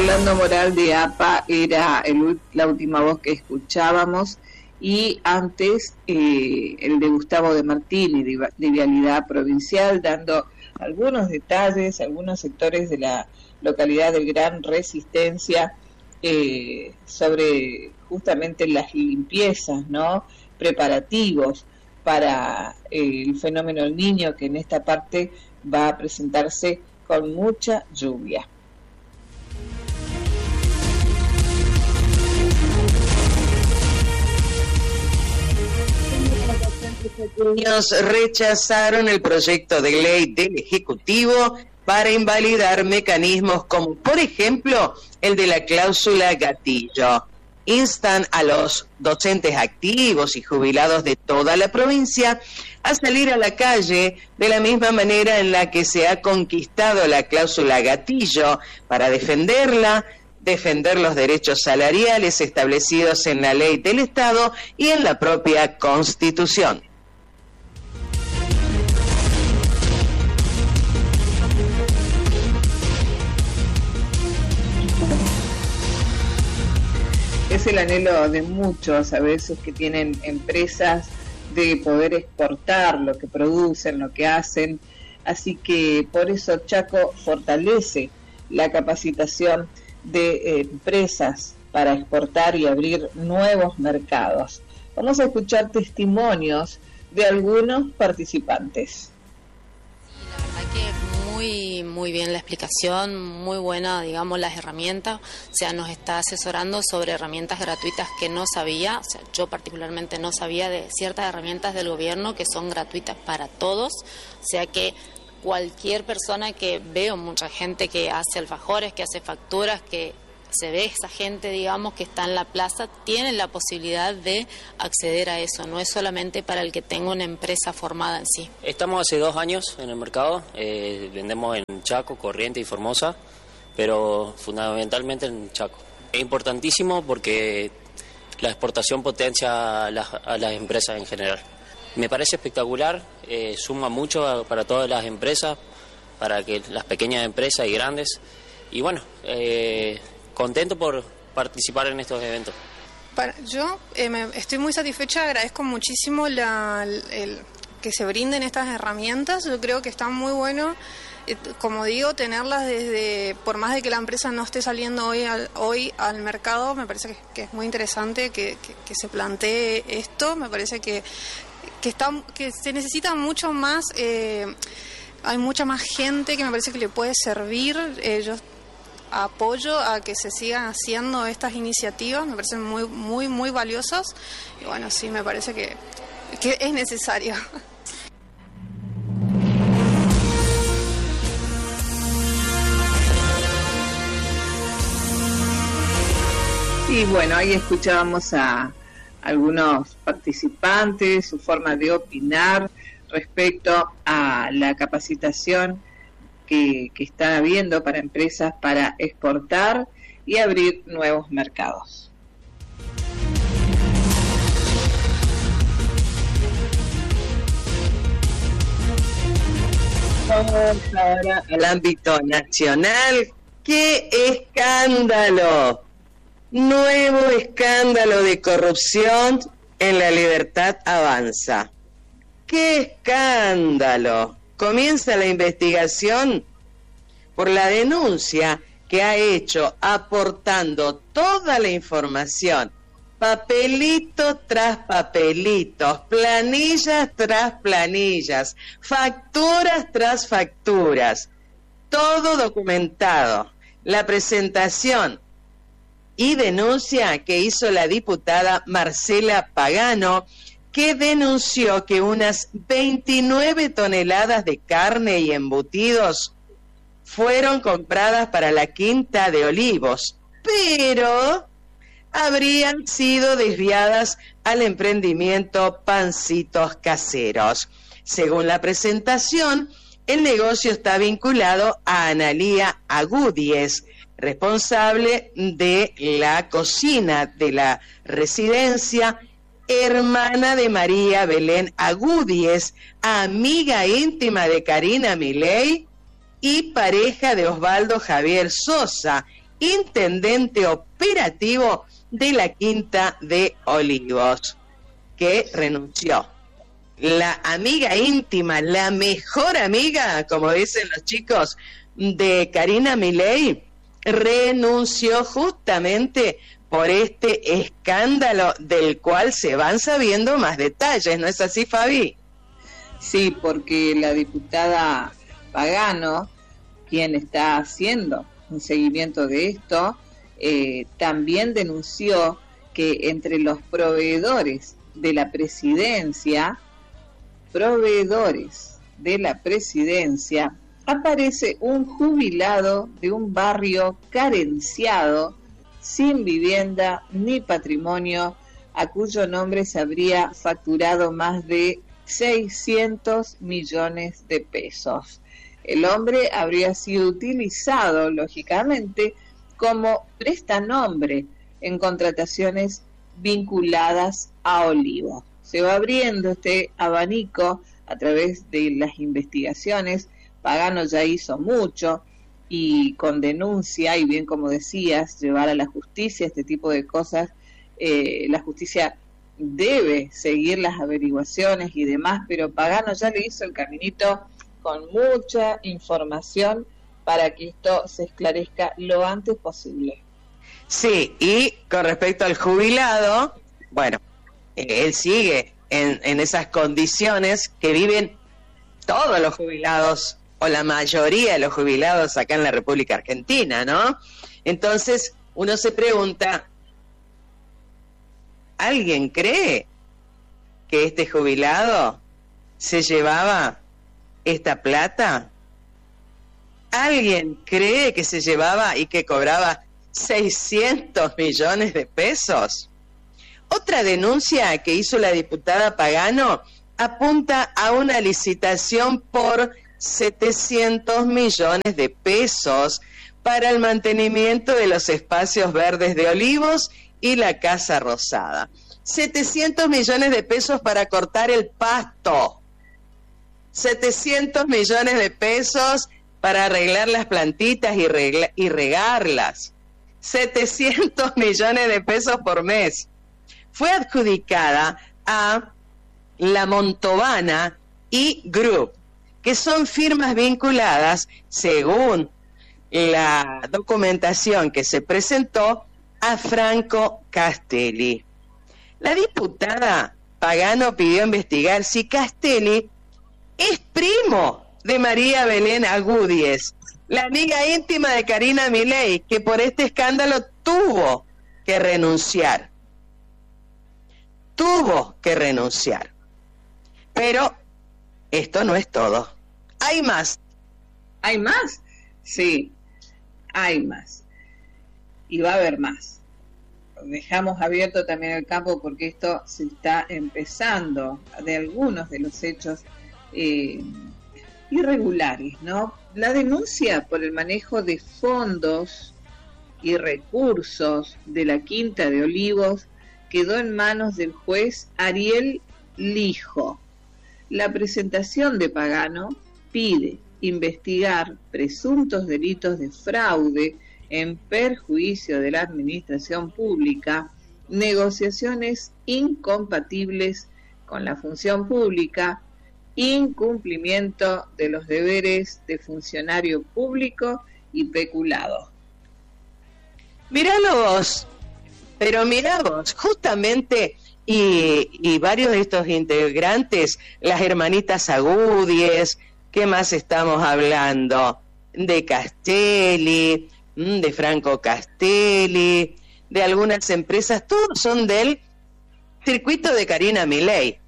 Orlando Moral de APA era la última voz que escuchábamos, y antes el de Gustavo de Martini de Vialidad Provincial, dando algunos detalles, algunos sectores de la localidad de Gran Resistencia sobre justamente las limpiezas, ¿no? Preparativos para el fenómeno del Niño, que en esta parte va a presentarse con mucha lluvia. Niños rechazaron el proyecto de ley del Ejecutivo para invalidar mecanismos como, por ejemplo, el de la cláusula gatillo. Instan a los docentes activos y jubilados de toda la provincia a salir a la calle de la misma manera en la que se ha conquistado la cláusula gatillo para defender los derechos salariales establecidos en la ley del Estado y en la propia Constitución. Es el anhelo de muchos, a veces, que tienen empresas, de poder exportar lo que producen, lo que hacen. Así que por eso Chaco fortalece la capacitación de empresas para exportar y abrir nuevos mercados. Vamos a escuchar testimonios de algunos participantes. Sí, la verdad que muy bien la explicación, muy buena, digamos, las herramientas. O sea, nos está asesorando sobre herramientas gratuitas que no sabía. O sea, yo particularmente no sabía de ciertas herramientas del gobierno que son gratuitas para todos. O sea que cualquier persona, que veo mucha gente que hace alfajores, que hace facturas, que se ve esa gente, digamos, que está en la plaza, tienen la posibilidad de acceder a eso. No es solamente para el que tenga una empresa formada en sí. Estamos hace 2 años en el mercado, vendemos en Chaco, Corrientes y Formosa, pero fundamentalmente en Chaco. Es importantísimo porque la exportación potencia a las empresas en general. Me parece espectacular, suma mucho para todas las empresas, para que las pequeñas empresas y grandes, y bueno, contento por participar en estos eventos. Yo estoy muy satisfecha, agradezco muchísimo que se brinden estas herramientas. Yo creo que está muy bueno, como digo, tenerlas por más de que la empresa no esté saliendo hoy al mercado. Me parece que es muy interesante que se plantee esto. Me parece que se necesita mucho más, hay mucha más gente que me parece que le puede servir. Yo apoyo a que se sigan haciendo estas iniciativas, me parecen muy valiosas, y bueno, sí, me parece que es necesario. Y bueno, ahí escuchábamos a algunos participantes, su forma de opinar respecto a la capacitación que está habiendo para empresas para exportar y abrir nuevos mercados. Vamos ahora al ámbito nacional. ¡Qué escándalo! Nuevo escándalo de corrupción en La Libertad Avanza. ¡Qué escándalo! Comienza la investigación por la denuncia que ha hecho, aportando toda la información, papelito tras papelitos, planillas tras planillas, facturas tras facturas, todo documentado. La presentación y denuncia que hizo la diputada Marcela Pagano, que denunció que unas 29 toneladas de carne y embutidos fueron compradas para la Quinta de Olivos, pero habrían sido desviadas al emprendimiento Pancitos Caseros. Según la presentación, el negocio está vinculado a Analía Agudíes, responsable de la cocina de la residencia, hermana de María Belén Agudíes, amiga íntima de Karina Milei y pareja de Osvaldo Javier Sosa, intendente operativo de la Quinta de Olivos, que renunció. La amiga íntima, la mejor amiga, como dicen los chicos, de Karina Milei, renunció justamente por este escándalo del cual se van sabiendo más detalles, ¿no es así, Fabi? Sí, porque la diputada Pagano, quien está haciendo un seguimiento de esto, también denunció que entre los proveedores de la presidencia, aparece un jubilado de un barrio carenciado, sin vivienda ni patrimonio, a cuyo nombre se habría facturado más de 600 millones de pesos. El hombre habría sido utilizado, lógicamente, como prestanombre en contrataciones vinculadas a Olivo. Se va abriendo este abanico a través de las investigaciones. Pagano ya hizo mucho, y con denuncia, y bien como decías, llevar a la justicia este tipo de cosas. La justicia debe seguir las averiguaciones y demás, pero Pagano ya le hizo el caminito con mucha información para que esto se esclarezca lo antes posible. Sí, y con respecto al jubilado, bueno, él sigue en esas condiciones que viven todos los jubilados, o la mayoría de los jubilados acá en la República Argentina, ¿no? Entonces, uno se pregunta, ¿alguien cree que este jubilado se llevaba esta plata? ¿Alguien cree que se llevaba y que cobraba 600 millones de pesos? Otra denuncia que hizo la diputada Pagano apunta a una licitación por 700 millones de pesos para el mantenimiento de los espacios verdes de Olivos y la Casa Rosada. 700 millones de pesos para cortar el pasto. 700 millones de pesos para arreglar las plantitas y regarlas. 700 millones de pesos por mes. Fue adjudicada a La Montovana y Group, que son firmas vinculadas, según la documentación que se presentó, a Franco Castelli. La diputada Pagano pidió investigar si Castelli es primo de María Belén Agúdiez, la amiga íntima de Karina Milei, que por este escándalo tuvo que renunciar. Pero esto no es todo. Hay más. ¿Hay más? Sí, hay más. Y va a haber más. Dejamos abierto también el campo porque esto se está empezando, de algunos de los hechos irregulares, ¿no? La denuncia por el manejo de fondos y recursos de la Quinta de Olivos quedó en manos del juez Ariel Lijo. La presentación de Pagano pide investigar presuntos delitos de fraude en perjuicio de la administración pública, negociaciones incompatibles con la función pública, incumplimiento de los deberes de funcionario público y peculado. Míralo vos, pero mirá vos, justamente, y varios de estos integrantes, las hermanitas Agúdiez, ¿qué más estamos hablando? De Castelli, de Franco Castelli, de algunas empresas, todos son del circuito de Karina Milei.